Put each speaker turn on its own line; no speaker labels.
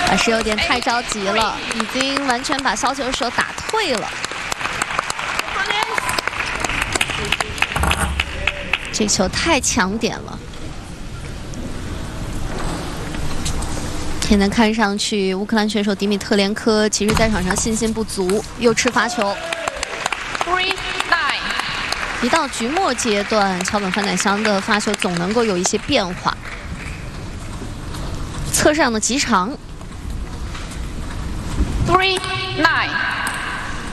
还是有点太着急了，已经完全把削球手打退了。这球太抢点了。 也能看上去，乌克兰选手迪米特连科其实在场上信心不足，又吃罚球。一到局末阶段，桥本范乃香的发球总能够有一些变化。侧上的极长。
3-9。